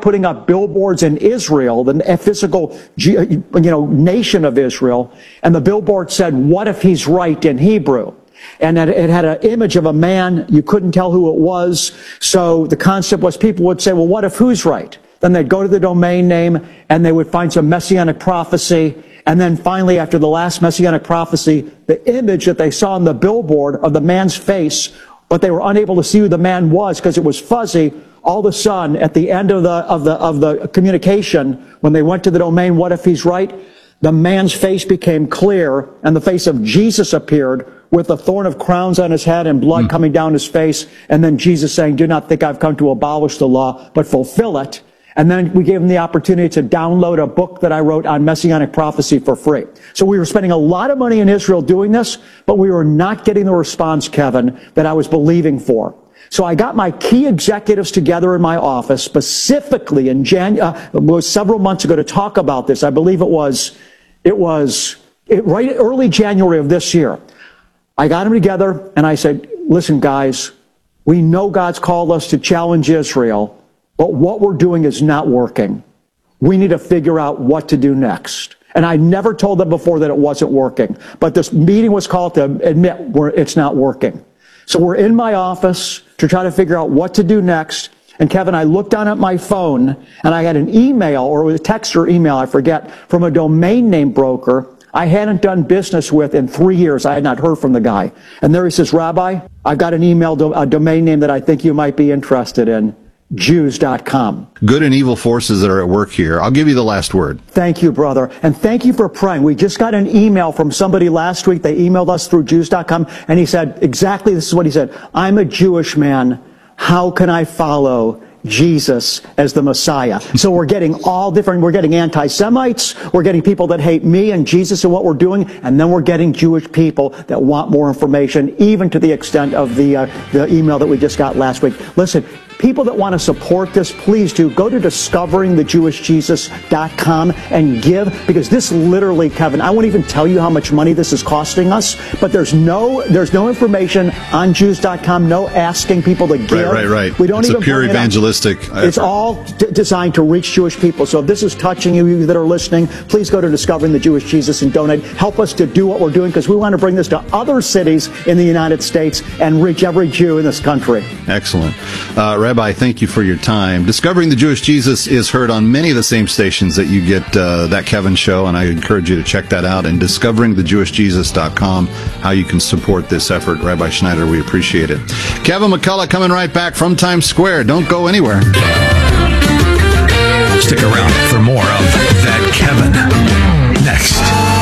putting up billboards in Israel, the physical, nation of Israel, and the billboard said, "What if he's right?" in Hebrew. And it had an image of a man. You couldn't tell who it was. So the concept was people would say, well, what if who's right? Then they'd go to the domain name and they would find some messianic prophecy. And then finally, after the last messianic prophecy, the image that they saw on the billboard of the man's face, but they were unable to see who the man was because it was fuzzy. All of a sudden, at the end of the communication, when they went to the domain, what if he's right? The man's face became clear and the face of Jesus appeared with a thorn of crowns on his head and blood coming down his face. And then Jesus saying, "Do not think I've come to abolish the law, but fulfill it." And then we gave him the opportunity to download a book that I wrote on messianic prophecy for free. So we were spending a lot of money in Israel doing this, but we were not getting the response, Kevin, that I was believing for. So I got my key executives together in my office, specifically in several months ago, to talk about this. I believe it was right early January of this year. I got them together and I said, listen, guys, we know God's called us to challenge Israel, but what we're doing is not working. We need to figure out what to do next. And I never told them before that it wasn't working, but this meeting was called to admit it's not working. So we're in my office to try to figure out what to do next. And Kevin, I looked down at my phone and I had an email, or it was a text or email, I forget, from a domain name broker I hadn't done business with in 3 years. I had not heard from the guy. And there he says, Rabbi, I've got an email, a domain name that I think you might be interested in. Jews.com. Good and evil forces that are at work here. I'll give you the last word. Thank you, brother. And thank you for praying. We just got an email from somebody last week. They emailed us through Jews.com. And he said, exactly this is what he said. I'm a Jewish man. How can I follow Jesus as the Messiah? So we're getting all different. We're getting anti-Semites. We're getting people that hate me and Jesus and what we're doing. And then we're getting Jewish people that want more information, even to the extent of the email that we just got last week. Listen, people that want to support this, please do go to discoveringthejewishjesus.com and give, because this literally, Kevin, I won't even tell you how much money this is costing us, but there's no information on Jews.com, no asking people to give. Right. We don't it's even a pure evangelistic effort. It's all designed to reach Jewish people. So if this is touching you that are listening, please go to Discovering the Jewish Jesus and donate. Help us to do what we're doing, because we want to bring this to other cities in the United States and reach every Jew in this country. Excellent. Rabbi, thank you for your time. Discovering the Jewish Jesus is heard on many of the same stations that you get that Kevin show, and I encourage you to check that out. And discoveringthejewishjesus.com, how you can support this effort. Rabbi Schneider, we appreciate it. Kevin McCullough coming right back from Times Square. Don't go anywhere. Stick around for more of That Kevin next.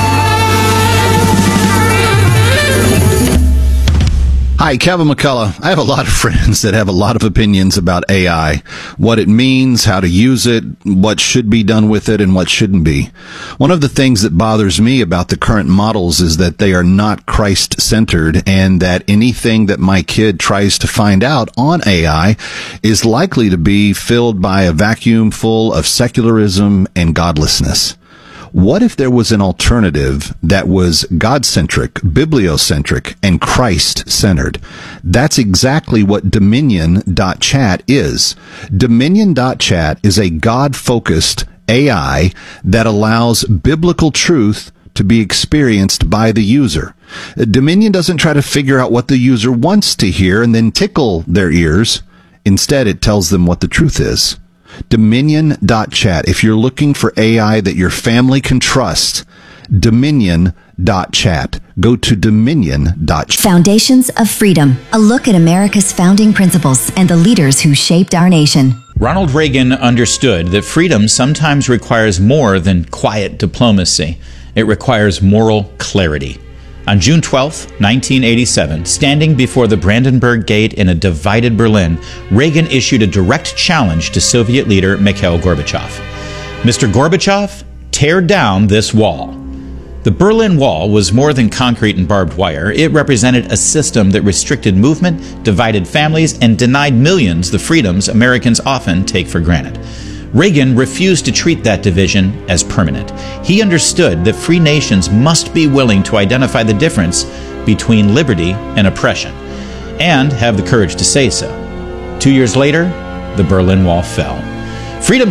Hi, Kevin McCullough. I have a lot of friends that have a lot of opinions about AI, what it means, how to use it, what should be done with it, and what shouldn't be. One of the things that bothers me about the current models is that they are not Christ-centered, and that anything that my kid tries to find out on AI is likely to be filled by a vacuum full of secularism and godlessness. What if there was an alternative that was God-centric, bibliocentric, and Christ-centered? That's exactly what Dominion.chat is. Dominion.chat is a God-focused AI that allows biblical truth to be experienced by the user. Dominion doesn't try to figure out what the user wants to hear and then tickle their ears. Instead, it tells them what the truth is. Dominion.chat. If you're looking for AI that your family can trust, Dominion.chat. Go to Dominion.chat. Foundations of Freedom. A look at America's founding principles and the leaders who shaped our nation. Ronald Reagan understood that freedom sometimes requires more than quiet diplomacy. It requires moral clarity. On June 12, 1987, standing before the Brandenburg Gate in a divided Berlin, Reagan issued a direct challenge to Soviet leader Mikhail Gorbachev. Mr. Gorbachev, tear down this wall. The Berlin Wall was more than concrete and barbed wire. It represented a system that restricted movement, divided families, and denied millions the freedoms Americans often take for granted. Reagan refused to treat that division as permanent. He understood that free nations must be willing to identify the difference between liberty and oppression, and have the courage to say so. 2 years later, the Berlin Wall fell. Freedom